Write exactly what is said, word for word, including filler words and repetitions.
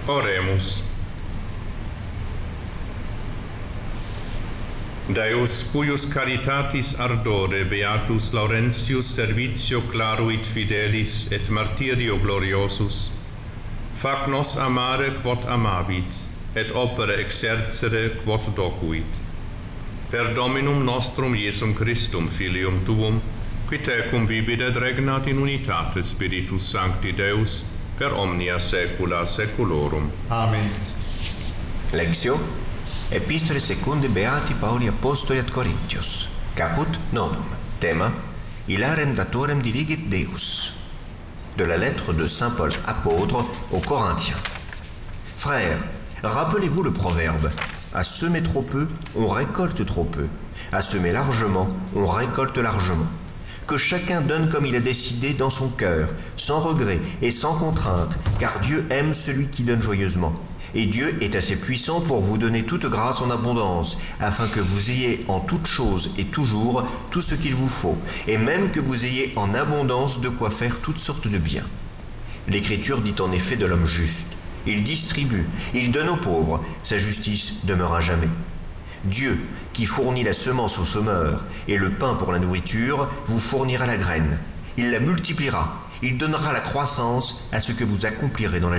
Oremus. Deus, cuius caritatis ardore beatus Laurentius servitio claruit fidelis et martyrio gloriosus, fac nos amare quod amavit, et opere exercere quod docuit. Per Dominum nostrum Iesum Christum, Filium Tuum, qui tecum vivit et regnat in unitate Spiritus Sancti Deus, per omnia saecula saeculorum. Amen. Lectio Epistole secunde Beati Pauli Apostoli ad Corinthios. Caput nonum. Thema Ilarem datorem diligit Deus. De la lettre de saint Paul apôtre aux Corinthiens. Frères, rappelez-vous le proverbe: à semer trop peu, on récolte trop peu. À semer largement, on récolte largement. Que chacun donne comme il a décidé dans son cœur, sans regret et sans contrainte, car Dieu aime celui qui donne joyeusement. Et Dieu est assez puissant pour vous donner toute grâce en abondance, afin que vous ayez en toute chose et toujours tout ce qu'il vous faut, et même que vous ayez en abondance de quoi faire toutes sortes de biens. L'Écriture dit en effet de l'homme juste: il distribue, il donne aux pauvres, sa justice demeure à jamais. Dieu, qui fournit la semence au semeur et le pain pour la nourriture, vous fournira la graine. Il la multipliera, il donnera la croissance à ce que vous accomplirez dans la